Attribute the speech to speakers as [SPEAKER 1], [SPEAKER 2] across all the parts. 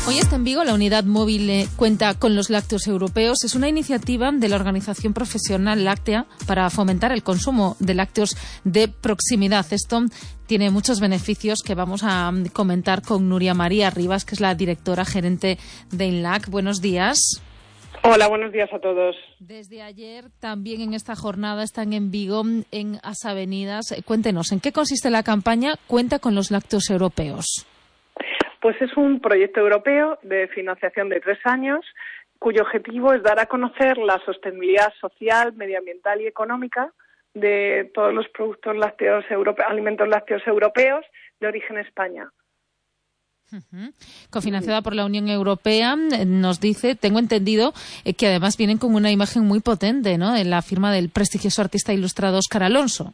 [SPEAKER 1] Hoy está en Vigo la unidad móvil Cuenta con los lácteos europeos. Es una iniciativa de la Organización Profesional Láctea para fomentar el consumo de lácteos de proximidad. Esto tiene muchos beneficios que vamos a comentar con Nuria María Rivas, que es la directora gerente de INLAC. Buenos días.
[SPEAKER 2] Hola, buenos días a todos.
[SPEAKER 1] Desde ayer, también en esta jornada, están en Vigo, en As Avenidas. Cuéntenos, ¿en qué consiste la campaña Cuenta con los lácteos europeos?
[SPEAKER 2] Pues es un proyecto europeo de financiación de 3 años, cuyo objetivo es dar a conocer la sostenibilidad social, medioambiental y económica de todos los productos lácteos alimentos lácteos europeos de origen España.
[SPEAKER 1] Cofinanciada por la Unión Europea, nos dice, tengo entendido, que además vienen con una imagen muy potente, ¿no?, en la firma del prestigioso artista ilustrado Óscar Alonso.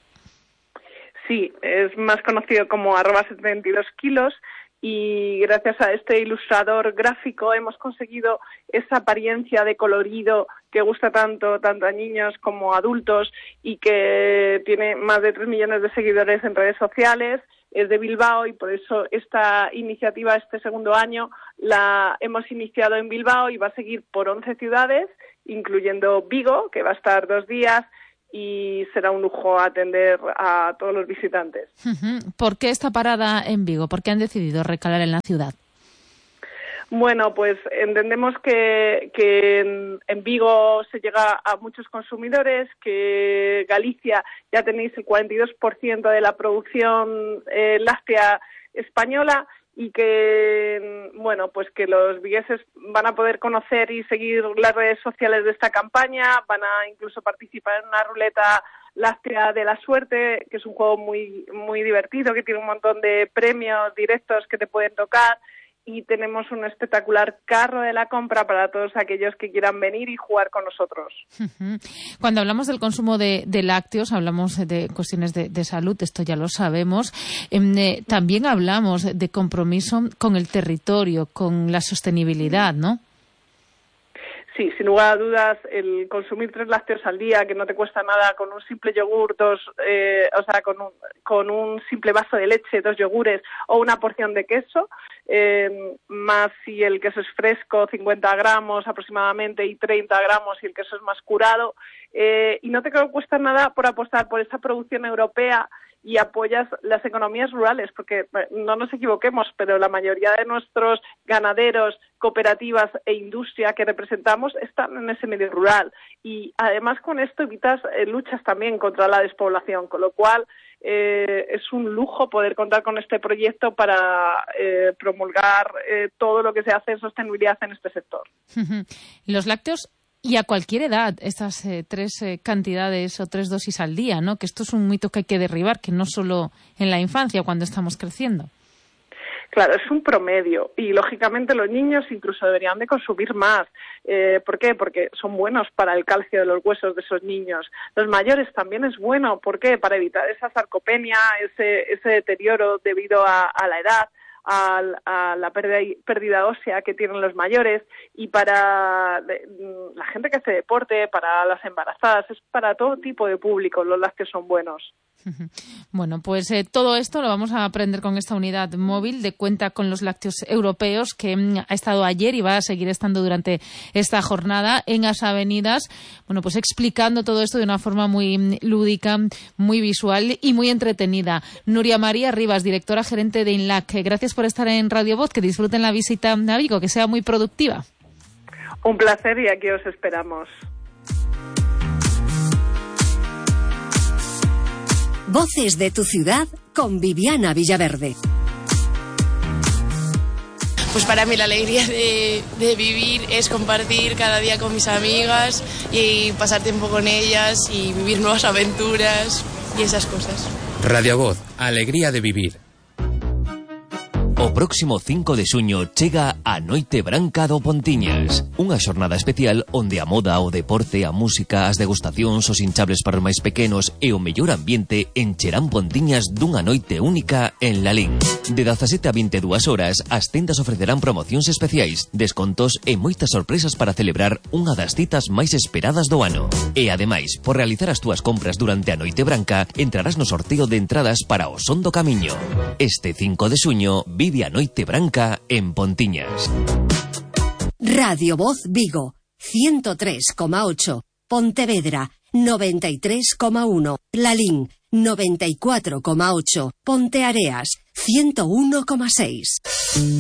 [SPEAKER 2] Sí, es más conocido como @72kilos. Y gracias a este ilustrador gráfico hemos conseguido esa apariencia de colorido que gusta tanto a niños como a adultos y que tiene más de 3 millones de seguidores en redes sociales. Es de Bilbao y por eso esta iniciativa, este segundo año, la hemos iniciado en Bilbao y va a seguir por 11 ciudades, incluyendo Vigo, que va a estar 2 días, y será un lujo atender a todos los visitantes.
[SPEAKER 1] ¿Por qué esta parada en Vigo? ¿Por qué han decidido recalar en la ciudad?
[SPEAKER 2] Bueno, pues entendemos que en Vigo se llega a muchos consumidores, que Galicia ya tenéis el 42% de la producción láctea española, y que, bueno, pues que los vigueses van a poder conocer y seguir las redes sociales de esta campaña, van a incluso participar en una ruleta láctea de la suerte, que es un juego muy divertido, que tiene un montón de premios directos que te pueden tocar, y tenemos un espectacular carro de la compra para todos aquellos que quieran venir y jugar con nosotros.
[SPEAKER 1] Cuando hablamos del consumo de lácteos, hablamos de cuestiones de salud, esto ya lo sabemos. También hablamos de compromiso con el territorio, con la sostenibilidad, ¿no?
[SPEAKER 2] Sí, sin lugar a dudas, el consumir 3 lácteos al día, que no te cuesta nada, con un simple yogur, con un simple vaso de leche, 2 yogures o una porción de queso, más si el queso es fresco, 50 gramos aproximadamente, y 30 gramos si el queso es más curado, y no te cuesta nada por apostar por esa producción europea y apoyas las economías rurales, porque no nos equivoquemos, pero la mayoría de nuestros ganaderos, cooperativas e industria que representamos están en ese medio rural, y además con esto luchas también contra la despoblación, con lo cual es un lujo poder contar con este proyecto para promulgar todo lo que se hace en sostenibilidad en este sector.
[SPEAKER 1] Los lácteos, y a cualquier edad, estas 3 cantidades o 3 dosis al día, ¿no? Que esto es un mito que hay que derribar, que no solo en la infancia, cuando estamos creciendo.
[SPEAKER 2] Claro, es un promedio y, lógicamente, los niños incluso deberían de consumir más. ¿Por qué? Porque son buenos para el calcio de los huesos de esos niños. Los mayores también es bueno. ¿Por qué? Para evitar esa sarcopenia, ese deterioro debido a la edad, a la pérdida ósea que tienen los mayores, y para la gente que hace deporte, para las embarazadas, es para todo tipo de público. Los lácteos son buenos.
[SPEAKER 1] Bueno, pues todo esto lo vamos a aprender con esta unidad móvil de Cuenta con los lácteos europeos, que ha estado ayer y va a seguir estando durante esta jornada en As Avenidas. Bueno, pues explicando todo esto de una forma muy lúdica, muy visual y muy entretenida. Nuria María Rivas, directora gerente de INLAC, gracias por estar en Radio Voz, que disfruten la visita a Vigo, que sea muy productiva.
[SPEAKER 2] Un placer, y aquí os esperamos.
[SPEAKER 3] Voces de tu ciudad con Viviana Villaverde.
[SPEAKER 4] Pues para mí la alegría de vivir es compartir cada día con mis amigas y pasar tiempo con ellas y vivir nuevas aventuras y esas cosas.
[SPEAKER 5] Radio Voz, alegría de vivir.
[SPEAKER 6] O próximo 5 de xuño chega a Noite Branca do Pontiñas, unha xornada especial onde a moda, o deporte, a música, as degustacións, os hinchables para os máis pequenos e o mellor ambiente encherán Pontiñas dunha noite única en Lalín. De 17 a 22 horas, as tendas ofrecerán promocións especiais, descontos e moitas sorpresas para celebrar unha das citas máis esperadas do ano. E ademais, por realizar as túas compras durante a Noite Branca, entrarás no sorteo de entradas para o Son do Camiño. Este 5 de xuño, vive de A Noite Branca en Pontiñas.
[SPEAKER 3] Radio Voz Vigo, 103,8. Pontevedra, 93,1. Lalín, 94,8. Ponteareas, 101,6.